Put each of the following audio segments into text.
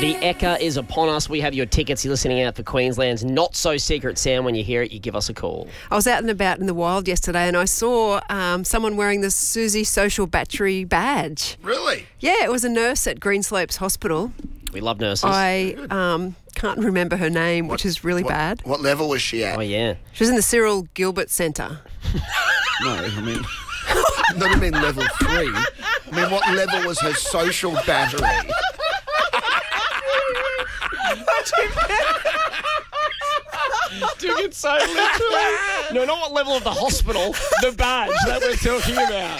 The Ekka is upon us. We have your tickets. You're listening out for Queensland's Not So Secret Sound. When you hear it, you give us a call. I was out and about in the wild yesterday and I saw someone wearing the Susie Social Battery badge. Really? Yeah, it was a nurse at Greenslopes Hospital. We love nurses. I can't remember her name, which is really bad. What level was she at? Oh, yeah. She was in the Cyril Gilbert Centre. No, I mean... I mean level 3. I mean, what level was her social battery? Took it so literally. No, not what level of the hospital. The badge that we're talking about.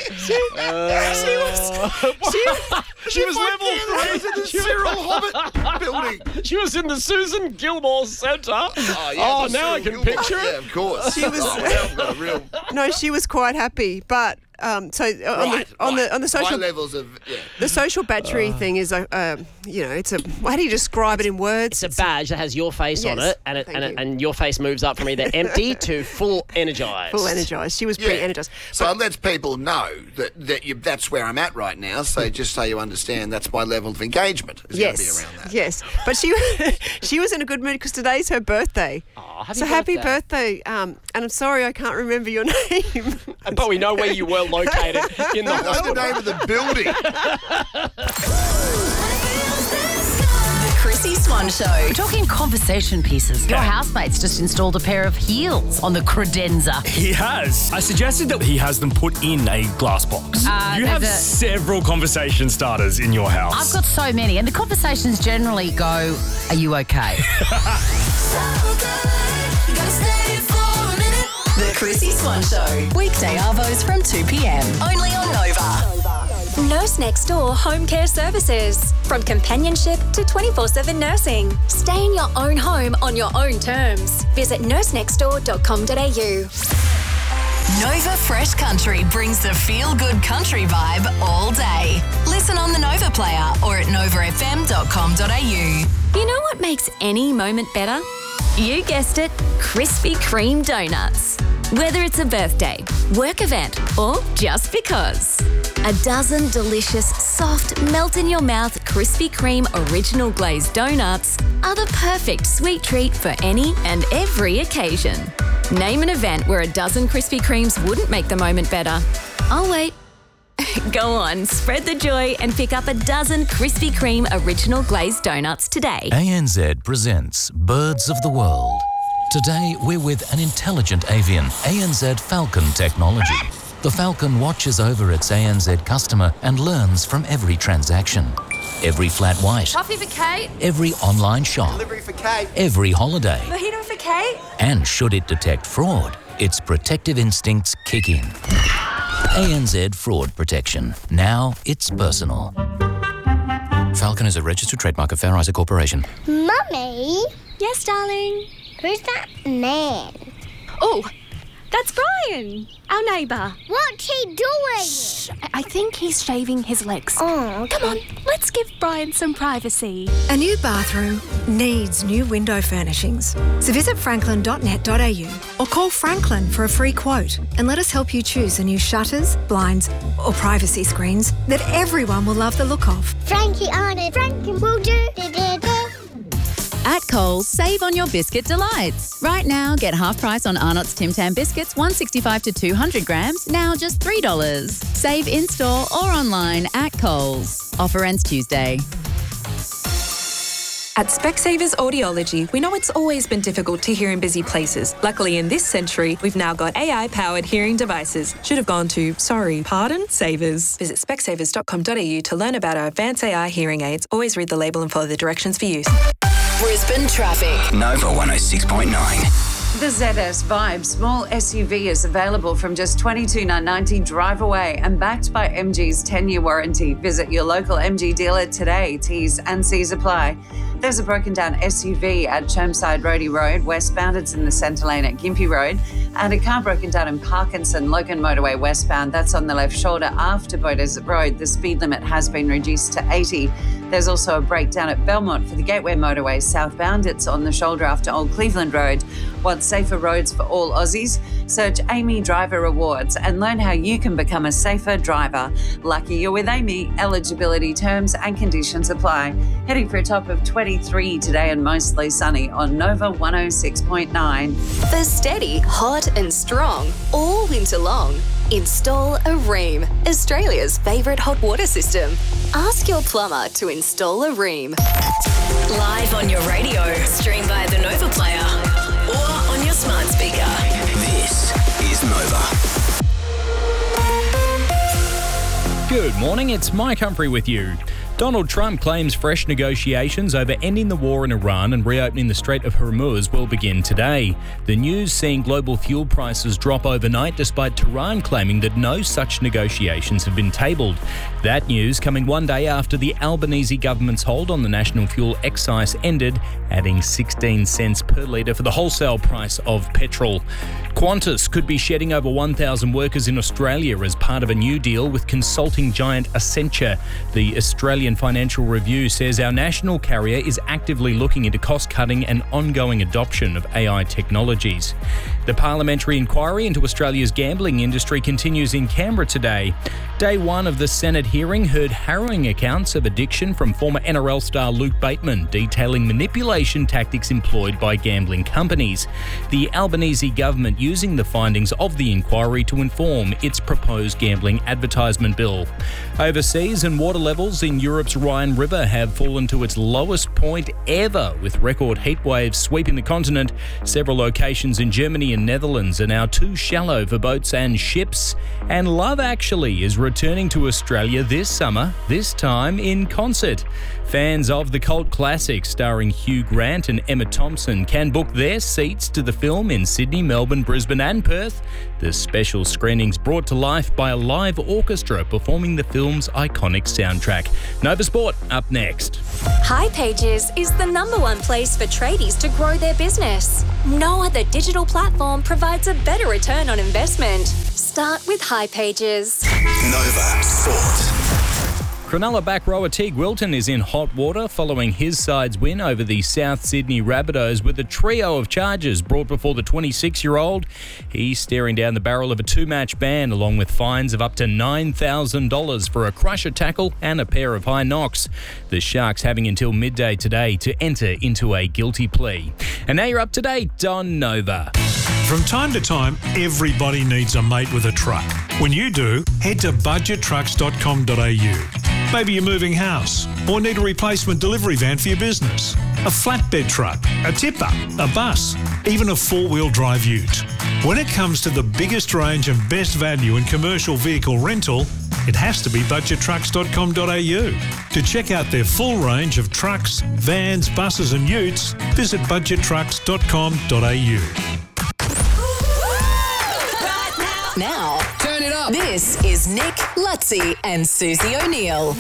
She was level 3 in the Cyril Hobbit building. She was in the Susan Gilmore Centre. Oh, now I can picture it. Yeah, of course. She was. Got a real... No, she was quite happy, but on the social high levels of the social battery thing is it's a, how do you describe it in words? It's a badge that has your face on it, and your face moves up from either empty to full energised. Full energised. She was pretty energised. So it lets people know that's where I'm at right now. So just so you understand, that's my level of engagement is going to be around that. Yes, but she was in a good mood because today's her birthday. Oh, happy birthday! And I'm sorry I can't remember your name. But we know where you were located in the hospital. What's the name of the building? The Chrissy Swan Show. We're talking conversation pieces. Your housemate's just installed a pair of heels on the credenza. He has. I suggested that he has them put in a glass box. You have several conversation starters in your house. I've got so many, and the conversations generally go, "Are you okay?" The Chrissy Swan Show. Weekday arvos from 2 p.m. Only on Nova. Nurse Next Door Home Care Services. From companionship to 24/7 nursing. Stay in your own home on your own terms. Visit nursenextdoor.com.au. Nova Fresh Country brings the feel-good country vibe all day. Listen on the Nova player or at novafm.com.au. You know what makes any moment better? You guessed it, Krispy Kreme donuts. Whether it's a birthday, work event, or just because. A dozen delicious, soft, melt-in-your-mouth Krispy Kreme original glazed donuts are the perfect sweet treat for any and every occasion. Name an event where a dozen Krispy Kremes wouldn't make the moment better. I'll wait. Go on, spread the joy and pick up a dozen Krispy Kreme original glazed donuts today. ANZ presents Birds of the World. Today, we're with an intelligent avian, ANZ Falcon technology. The Falcon watches over its ANZ customer and learns from every transaction. Every flat white. Coffee for Kate. Every online shop. Delivery for Kate. Every holiday. Mojito for Kate. And should it detect fraud, its protective instincts kick in. ANZ Fraud Protection. Now it's personal. Falcon is a registered trademark of Fair Isaac Corporation. Mummy? Yes, darling. Who's that man? Oh, that's Brian, our neighbour. What's he doing? I think he's shaving his legs. Oh, Come on, let's give Brian some privacy. A new bathroom needs new window furnishings. So visit franklin.net.au or call Franklin for a free quote and let us help you choose the new shutters, blinds or privacy screens that everyone will love the look of. Frankie on it. Frankie will do. At Coles, save on your biscuit delights. Right now, get half price on Arnott's Tim Tam biscuits, 165 to 200 grams, now just $3. Save in-store or online at Coles. Offer ends Tuesday. At Specsavers Audiology, we know it's always been difficult to hear in busy places. Luckily, in this century, we've now got AI-powered hearing devices. Should have gone to, Savers. Visit specsavers.com.au to learn about our advanced AI hearing aids. Always read the label and follow the directions for use. Brisbane traffic. Nova 106.9. The ZS Vibe small SUV is available from just $22,990 drive away and backed by MG's 10-year warranty. Visit your local MG dealer today. T's and C's apply. There's a broken down SUV at Chermside Roadie Road, westbound. It's in the centre lane at Gympie Road. And a car broken down in Parkinson, Logan Motorway westbound. That's on the left shoulder after Beaudesert Road. The speed limit has been reduced to 80. There's also a breakdown at Belmont for the Gateway Motorway southbound. It's on the shoulder after Old Cleveland Road. Want safer roads for all Aussies? Search Amy Driver Awards and learn how you can become a safer driver. Lucky you're with Amy. Eligibility terms and conditions apply. Heading for a top of 23 today and mostly sunny on Nova 106.9. For steady, hot and strong, all winter long, install a Rheem, Australia's favourite hot water system. Ask your plumber to install a Rheem. Live on your radio, stream via the Nova Player or on your smart speaker. This is Nova. Good morning, it's Mike Humphrey with you. Donald Trump claims fresh negotiations over ending the war in Iran and reopening the Strait of Hormuz will begin today. The news seeing global fuel prices drop overnight despite Tehran claiming that no such negotiations have been tabled. That news coming one day after the Albanese government's hold on the national fuel excise ended, adding 16 cents per litre for the wholesale price of petrol. Qantas could be shedding over 1,000 workers in Australia as part of a new deal with consulting giant Accenture. The Australian Financial Review says our national carrier is actively looking into cost-cutting and ongoing adoption of AI technologies. The parliamentary inquiry into Australia's gambling industry continues in Canberra today. Day one of the Senate hearing heard harrowing accounts of addiction from former NRL star Luke Bateman, detailing manipulation tactics employed by gambling companies. The Albanese government using the findings of the inquiry to inform its proposed gambling advertisement bill. Overseas, and water levels in Europe's Rhine River have fallen to its lowest point ever, with record heat waves sweeping the continent. Several locations in Germany and Netherlands are now too shallow for boats and ships. And Love Actually is returning to Australia this summer, this time in concert. Fans of the cult classic starring Hugh Grant and Emma Thompson can book their seats to the film in Sydney, Melbourne, Brisbane and Perth. The special screenings brought to life by a live orchestra performing the film's iconic soundtrack. Nova Sport up next. hipages is the #1 place for tradies to grow their business. No other digital platform provides a better return on investment. Start with hipages. Nova Sport. Cronulla back rower Teague Wilton is in hot water following his side's win over the South Sydney Rabbitohs with a trio of charges brought before the 26-year-old. He's staring down the barrel of a 2-match ban along with fines of up to $9,000 for a crusher tackle and a pair of high knocks. The Sharks having until midday today to enter into a guilty plea. And now you're up to date on Nova. From time to time, everybody needs a mate with a truck. When you do, head to budgettrucks.com.au. Maybe you're moving house or need a replacement delivery van for your business, a flatbed truck, a tipper, a bus, even a 4-wheel drive ute. When it comes to the biggest range and best value in commercial vehicle rental, it has to be budgettrucks.com.au. To check out their full range of trucks, vans, buses and utes, visit budgettrucks.com.au. Now, turn it up. This is Nick, Lutzi, and Susie O'Neill.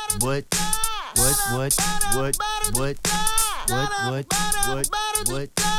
What?